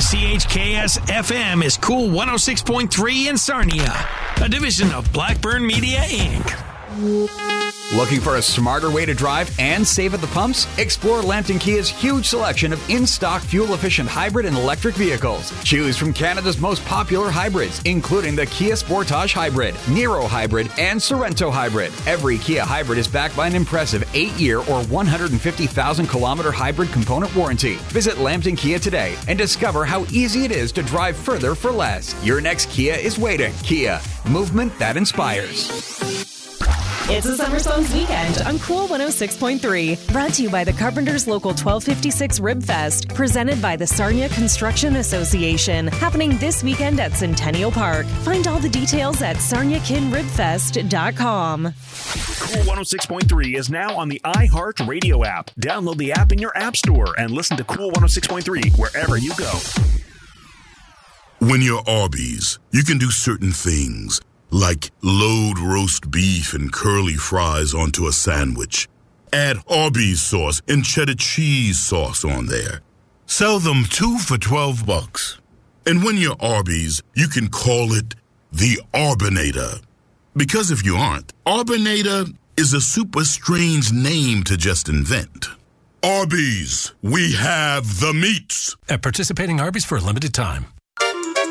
WCHKS FM is Cool 106.3 in Sarnia, a division of Blackburn Media, Inc. Looking for a smarter way to drive and save at the pumps? Explore Lambton Kia's huge selection of in-stock fuel-efficient hybrid and electric vehicles. Choose from Canada's most popular hybrids, including the Kia Sportage Hybrid, Niro Hybrid, and Sorento Hybrid. Every Kia hybrid is backed by an impressive 8-year or 150,000-kilometer hybrid component warranty. Visit Lambton Kia today and discover how easy it is to drive further for less. Your next Kia is waiting. Kia, movement that inspires. It's a Summer Songs weekend on Cool 106.3. Brought to you by the Carpenters Local 1256 Rib Fest. Presented by the Sarnia Construction Association. Happening this weekend at Centennial Park. Find all the details at sarniakinribfest.com. Cool 106.3 is now on the iHeart Radio app. Download the app in your app store and listen to Cool 106.3 wherever you go. When you're Arby's, you can do certain things, like load roast beef and curly fries onto a sandwich. Add Arby's sauce and cheddar cheese sauce on there. Sell them 2 for $12. And when you're Arby's, you can call it the Arbinator. Because if you aren't, Arbinator is a super strange name to just invent. Arby's, we have the meats. At participating Arby's for a limited time.